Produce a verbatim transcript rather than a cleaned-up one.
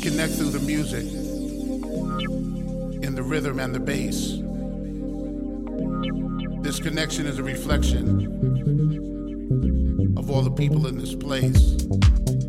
connect through the music, in the rhythm and the bass. This connection is a reflection of all the people in this place.